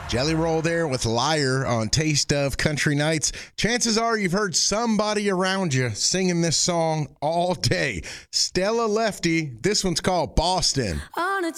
Jelly Roll there with Liar on Taste of Country Nights. Chances are you've heard somebody around you singing this song all day. Stella Lefty, this one's called Boston.